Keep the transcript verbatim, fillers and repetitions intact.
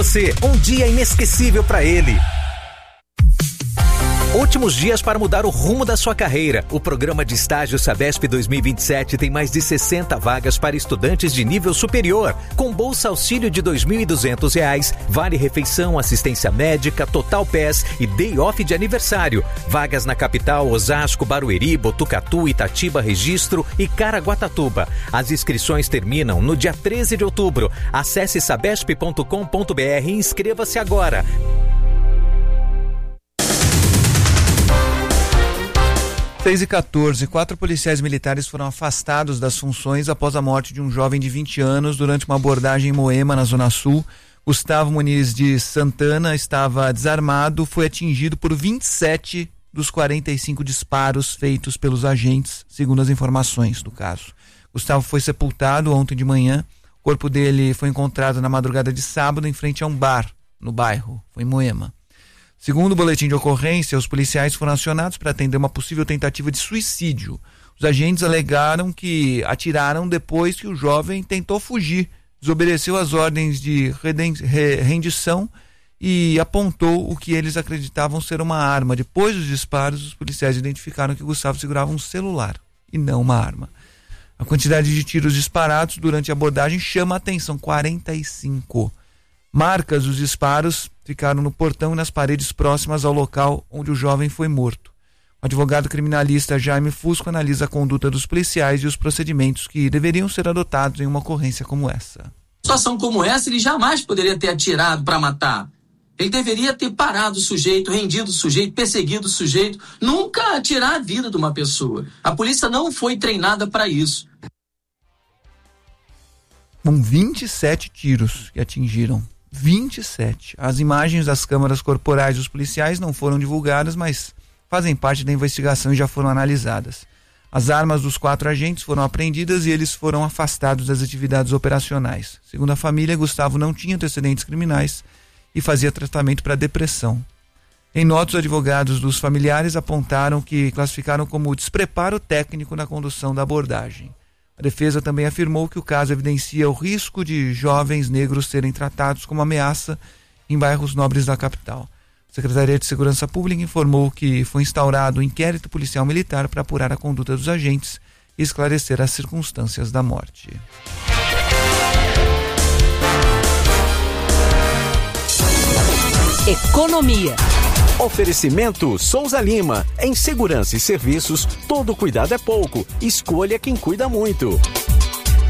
Você, um dia inesquecível para ele. Últimos dias para mudar o rumo da sua carreira. O programa de estágio Sabesp dois mil e vinte e sete tem mais de sessenta vagas para estudantes de nível superior, com bolsa auxílio de dois mil e duzentos reais, vale refeição, assistência médica, total P E S e day off de aniversário. Vagas na capital, Osasco, Barueri, Botucatu, Itatiba, Registro e Caraguatatuba. As inscrições terminam no dia treze de outubro. Acesse sabesp ponto com ponto br e inscreva-se agora. seis e quatorze, quatro policiais militares foram afastados das funções após a morte de um jovem de vinte anos durante uma abordagem em Moema, na Zona Sul. Gustavo Muniz de Santana estava desarmado, foi atingido por vinte e sete dos quarenta e cinco disparos feitos pelos agentes, segundo as informações do caso. Gustavo foi sepultado ontem de manhã. O corpo dele foi encontrado na madrugada de sábado em frente a um bar no bairro, foi em Moema. Segundo o boletim de ocorrência, os policiais foram acionados para atender uma possível tentativa de suicídio. Os agentes alegaram que atiraram depois que o jovem tentou fugir, desobedeceu às ordens de rendição e apontou o que eles acreditavam ser uma arma. Depois dos disparos, os policiais identificaram que Gustavo segurava um celular e não uma arma. A quantidade de tiros disparados durante a abordagem chama a atenção, quarenta e cinco. Marcas dos disparos ficaram no portão e nas paredes próximas ao local onde o jovem foi morto. O advogado criminalista Jaime Fusco analisa a conduta dos policiais e os procedimentos que deveriam ser adotados em uma ocorrência como essa. Situação como essa, ele jamais poderia ter atirado para matar. Ele deveria ter parado o sujeito, rendido o sujeito, perseguido o sujeito, nunca tirar a vida de uma pessoa. A polícia não foi treinada para isso. Com vinte e sete tiros que atingiram. vinte e sete. As imagens das câmaras corporais dos policiais não foram divulgadas, mas fazem parte da investigação e já foram analisadas. As armas dos quatro agentes foram apreendidas e eles foram afastados das atividades operacionais. Segundo a família, Gustavo não tinha antecedentes criminais e fazia tratamento para depressão. Em nota, os advogados dos familiares apontaram que classificaram como despreparo técnico na condução da abordagem. A defesa também afirmou que o caso evidencia o risco de jovens negros serem tratados como ameaça em bairros nobres da capital. A Secretaria de Segurança Pública informou que foi instaurado um inquérito policial militar para apurar a conduta dos agentes e esclarecer as circunstâncias da morte. Economia. Oferecimento Souza Lima. Em segurança e serviços, todo cuidado é pouco. Escolha quem cuida muito.